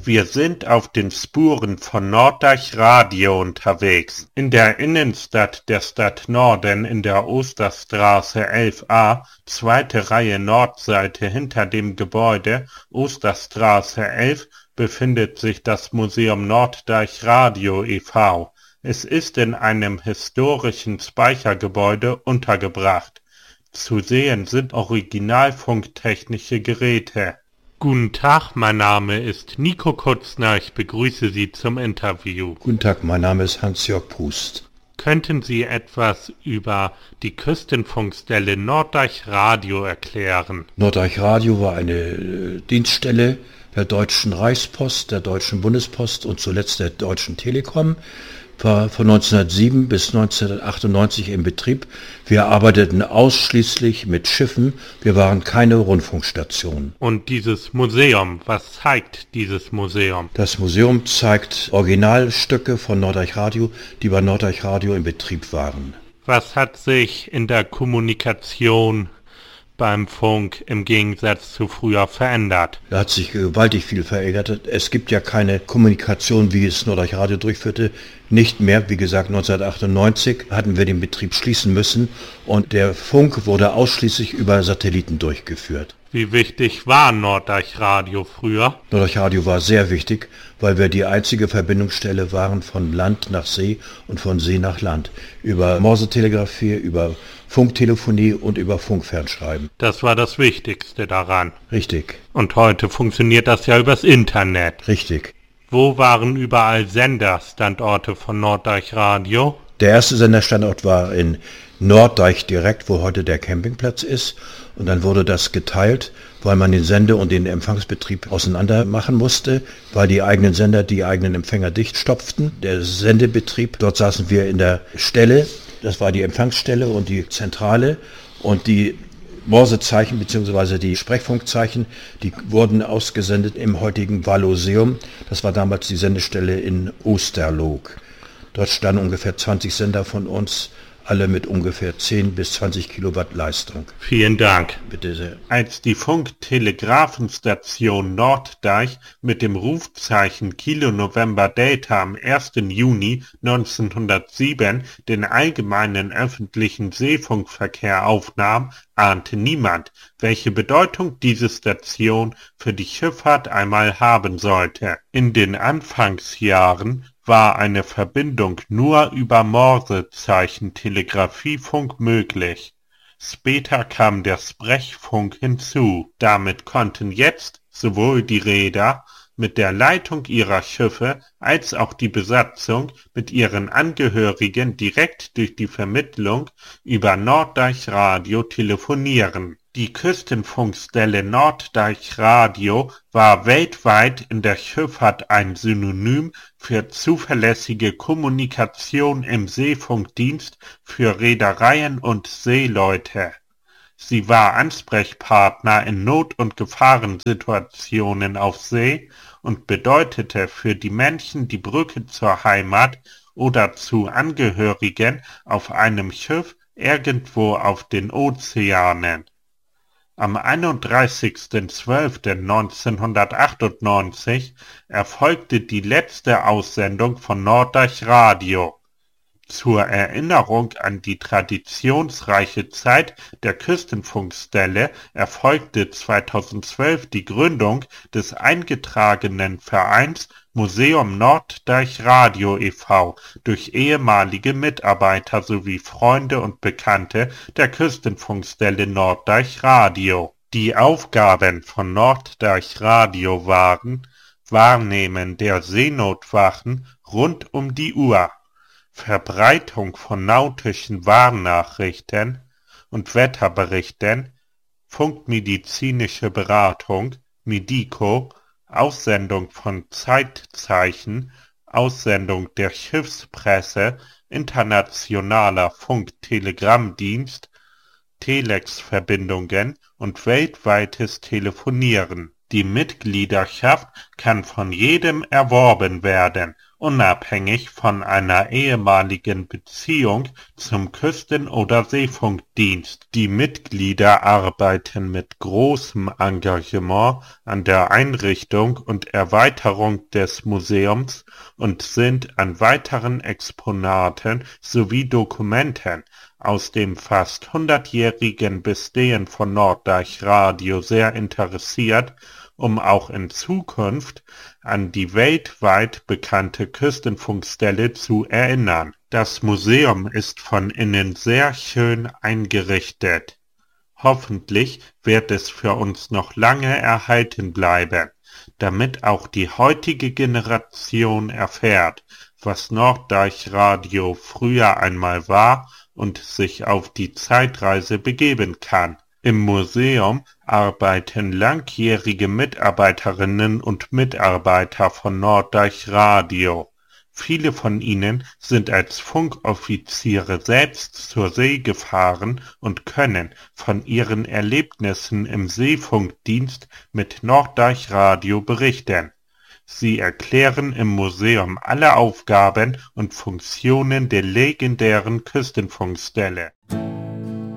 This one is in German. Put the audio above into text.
Wir sind auf den Spuren von Norddeich Radio unterwegs. In der Innenstadt der Stadt Norden in der Osterstraße 11a, zweite Reihe Nordseite hinter dem Gebäude Osterstraße 11, befindet sich das Museum Norddeich Radio e.V. Es ist in einem historischen Speichergebäude untergebracht. Zu sehen sind originalfunktechnische Geräte. Guten Tag, mein Name ist Nico Kutzner, ich begrüße Sie zum Interview. Guten Tag, mein Name ist Hans-Jörg Pust. Könnten Sie etwas über die Küstenfunkstelle Norddeich Radio erklären? Norddeich Radio war eine Dienststelle der Deutschen Reichspost, der Deutschen Bundespost und zuletzt der Deutschen Telekom. War von 1907 bis 1998 in Betrieb. Wir arbeiteten ausschließlich mit Schiffen. Wir waren keine Rundfunkstation. Und dieses Museum, was zeigt dieses Museum? Das Museum zeigt Originalstücke von Norddeich Radio, die bei Norddeich Radio in Betrieb waren. Was hat sich in der Kommunikation beim Funk im Gegensatz zu früher verändert? Da hat sich gewaltig viel verändert. Es gibt ja keine Kommunikation, wie es Norddeich Radio durchführte, nicht mehr. Wie gesagt, 1998 hatten wir den Betrieb schließen müssen und der Funk wurde ausschließlich über Satelliten durchgeführt. Wie wichtig war Norddeich Radio früher? Norddeich Radio war sehr wichtig, weil wir die einzige Verbindungsstelle waren von Land nach See und von See nach Land. Über Morsetelegrafie, über Funktelefonie und über Funkfernschreiben. Das war das Wichtigste daran. Richtig. Und heute funktioniert das ja übers Internet. Richtig. Wo waren überall Senderstandorte von Norddeich Radio? Der erste Senderstandort war in Norddeich direkt, wo heute der Campingplatz ist. Und dann wurde das geteilt, weil man den Sende- und den Empfangsbetrieb auseinander machen musste, weil die eigenen Sender die eigenen Empfänger dicht stopften. Der Sendebetrieb, dort saßen wir in der Stelle, das war die Empfangsstelle und die Zentrale und die Morsezeichen bzw. die Sprechfunkzeichen, die wurden ausgesendet im heutigen Walloseum. Das war damals die Sendestelle in Osterloog. Dort standen ungefähr 20 Sender von uns, alle mit ungefähr 10 bis 20 Kilowatt Leistung. Vielen Dank. Bitte sehr. Als die Funktelegrafenstation Norddeich mit dem Rufzeichen Kilo November Delta am 1. Juni 1907 den allgemeinen öffentlichen Seefunkverkehr aufnahm, ahnte niemand, welche Bedeutung diese Station für die Schifffahrt einmal haben sollte. In den Anfangsjahren war eine Verbindung nur über Morsezeichen-Telegrafiefunk möglich. Später kam der Sprechfunk hinzu. Damit konnten jetzt sowohl die Reeder mit der Leitung ihrer Schiffe als auch die Besatzung mit ihren Angehörigen direkt durch die Vermittlung über Norddeich Radio telefonieren. Die Küstenfunkstelle Norddeich Radio war weltweit in der Schifffahrt ein Synonym für zuverlässige Kommunikation im Seefunkdienst für Reedereien und Seeleute. Sie war Ansprechpartner in Not- und Gefahrensituationen auf See und bedeutete für die Menschen die Brücke zur Heimat oder zu Angehörigen auf einem Schiff irgendwo auf den Ozeanen. Am 31.12.1998 erfolgte die letzte Aussendung von Norddeich Radio. Zur Erinnerung an die traditionsreiche Zeit der Küstenfunkstelle erfolgte 2012 die Gründung des eingetragenen Vereins Museum Norddeich Radio e.V. durch ehemalige Mitarbeiter sowie Freunde und Bekannte der Küstenfunkstelle Norddeich Radio. Die Aufgaben von Norddeich Radio waren Wahrnehmen der Seenotwachen rund um die Uhr, Verbreitung von nautischen Warnnachrichten und Wetterberichten, funkmedizinische Beratung, Medico, Aussendung von Zeitzeichen, Aussendung der Schiffspresse, internationaler Funktelegrammdienst, Telex-Verbindungen und weltweites Telefonieren. Die Mitgliedschaft kann von jedem erworben werden unabhängig von einer ehemaligen Beziehung zum Küsten- oder Seefunkdienst. Die Mitglieder arbeiten mit großem Engagement an der Einrichtung und Erweiterung des Museums und sind an weiteren Exponaten sowie Dokumenten aus dem fast 100-jährigen Bestehen von Norddeich Radio sehr interessiert, um auch in Zukunft an die weltweit bekannte Küstenfunkstelle zu erinnern. Das Museum ist von innen sehr schön eingerichtet. Hoffentlich wird es für uns noch lange erhalten bleiben, damit auch die heutige Generation erfährt, was Norddeich Radio früher einmal war und sich auf die Zeitreise begeben kann. Im Museum arbeiten langjährige Mitarbeiterinnen und Mitarbeiter von Norddeich Radio. Viele von ihnen sind als Funkoffiziere selbst zur See gefahren und können von ihren Erlebnissen im Seefunkdienst mit Norddeich Radio berichten. Sie erklären im Museum alle Aufgaben und Funktionen der legendären Küstenfunkstelle.